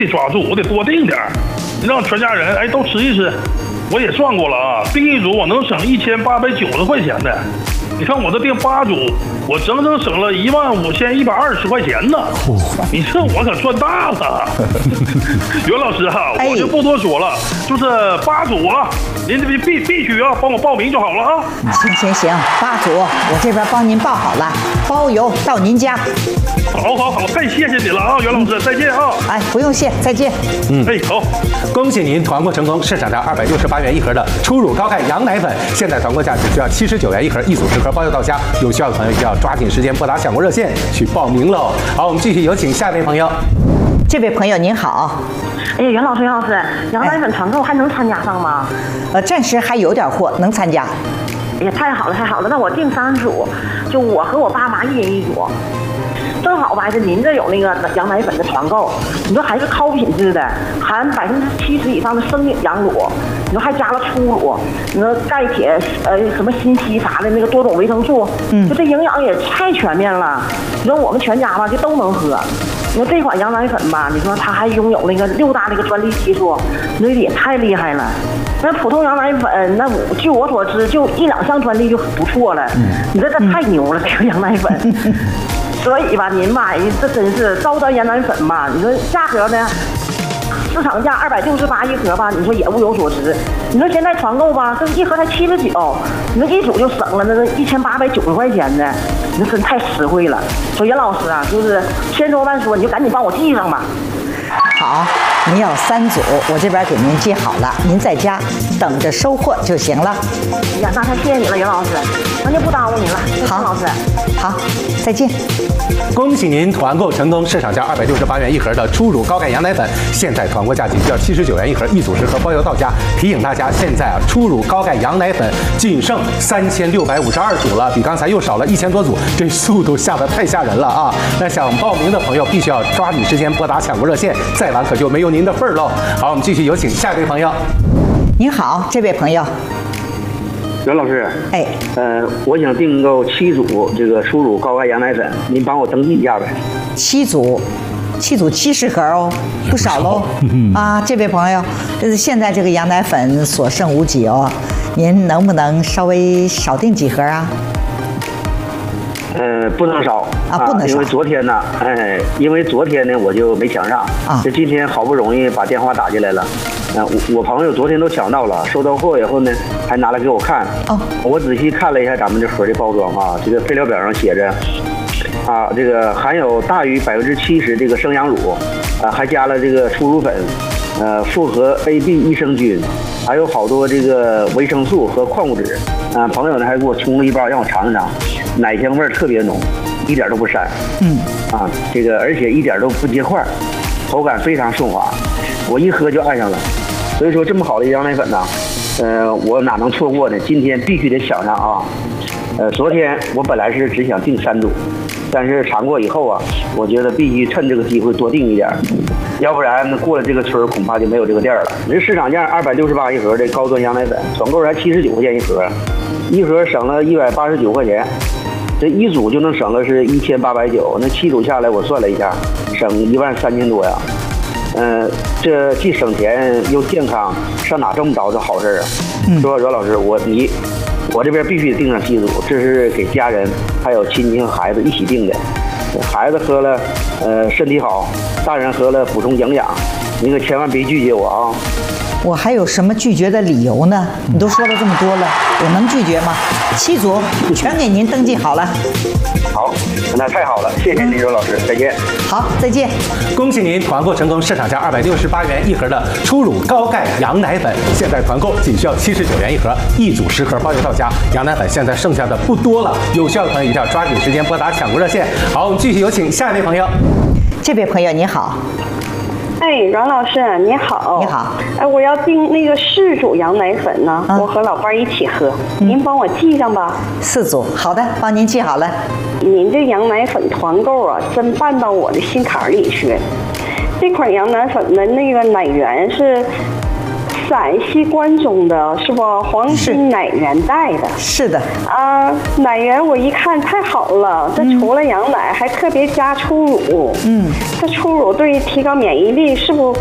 得抓住，我得多订点，让全家人都吃一吃。我也算过了啊，订一组我能省1890块钱的。你看我这订8组，我整整省了15120块钱呢。你这我可赚大了。袁老师哈，我就不多说了，就是8组啊，您这必须啊，帮我报名就好了啊。 行，8组我这边帮您报好了，包邮到您家。 好，太谢谢你了啊，袁老师，再见啊。 不用谢，再见。 好， 恭喜您团购成功，市场价268元一盒的初乳高钙羊奶粉，现在团购价只需要79元一盒，1组10盒包邮到家。有需要的朋友一定要抓紧时间拨打抢购热线去报名喽。好，我们继续有请下一位朋友。 这位朋友您好。 袁老师，羊奶粉团购还能参加上吗？ 暂时还有点货，能参加。 太好了，那我订3组，就我和我爸妈1人1组。正好吧，您这有那个羊奶粉的团购，你说还是高品质的，含70%以上的生羊乳，你说还加了粗乳，你说钙铁什么锌硒啥的那个多种维生素，就这营养也太全面了。你说我们全家吧就都能喝。你说这款羊奶粉吧，你说它还拥有那个6大那个专利技术，那也太厉害了。那普通羊奶粉，那据我所知，就1、2项专利就不错了。你这太牛了，这个羊奶粉。所以吧，您吧，这真是高端羊奶粉吧？你说价格呢？市场价268一盒吧，你说也物有所值。你说现在团购吧，这一盒才79，你说1组就省了那个1890块钱呢，你说真太实惠了。说袁老师啊，就是千说万说，你就赶紧帮我记上吧。 好，您要3组，我这边给您记好了，您在家等着收货就行了。 那太谢谢你了，袁老师，那就不耽误您了。好，老师， 好，再见。 恭喜您团购成功，市场价268元一盒的初乳高钙羊奶粉，现在团购价仅需要79元一盒，1组10盒包邮到家。提醒大家，现在初乳高钙羊奶粉仅剩3652组了，比刚才又少了1000多组，这速度下得太吓人了啊！那想报名的朋友必须要抓紧时间拨打抢购热线，再晚可就没有您的份儿喽。好，我们继续有请下一位朋友。 您好，这位朋友。 袁老师，我想订购7组这个初乳高钙羊奶粉，您帮我登记一下呗。 7组70盒哦，不少喽。这位朋友，现在这个羊奶粉所剩无几哦，您能不能稍微少订几盒啊？ 不能少不能少， 因为昨天呢我就没抢上这今天好不容易把电话打进来了。我朋友昨天都抢到了，收到货以后呢，还拿来给我看。我仔细看了一下咱们这盒的包装啊，这个配料表上写着，这个含有大于70%这个生羊乳，还加了这个初乳粉，复合 AB 益生菌，还有好多这个维生素和矿物质。朋友呢还给我冲了一包让我尝一尝，奶香味特别浓，一点都不膻。这个而且一点都不结块，口感非常顺滑，我一喝就爱上了。所以说这么好的羊奶粉呢，我哪能错过呢？今天必须得抢上啊！昨天我本来是只想订3组，但是尝过以后啊，我觉得必须趁这个机会多订一点，要不然过了这个村恐怕就没有这个店了。这市场价268一盒的高端羊奶粉，团购才79块钱一盒，一盒省了189块钱，这1组就能省了是1890，那7组下来我算了一下，省13000多呀。这既省钱又健康，上哪挣不着这好事啊？说袁老师，我这边必须订上7组，这是给家人还有亲戚和孩子一起订的。孩子喝了，身体好；大人喝了补充营养。你可千万别拒绝我啊！ 我还有什么拒绝的理由呢？你都说了这么多了，我能拒绝吗？7组全给您登记好了。 好，那太好了，谢谢您，周老师，再见。 好，再见。 恭喜您团购成功，市场价268元一盒的初乳高钙羊奶粉，现在团购仅需要79元一盒，1组10盒包邮到家。羊奶粉现在剩下的不多了，有需要的朋友一定要抓紧时间拨打抢购热线。好，我们继续有请下一位朋友。 这位朋友你好。 阮老师你好。 你好。 我要订那个4组羊奶粉呢，我和老伴儿一起喝，您帮我记上吧。 4组，好的，帮您记好了。 您这羊奶粉团购啊，真办到我的心坎里去。这款羊奶粉的那个奶源是陕西关中的，是不？黄金奶源带的。 是的。 啊，奶源我一看太好了，它除了羊奶，还特别加初乳。这初乳对提高免疫力是不？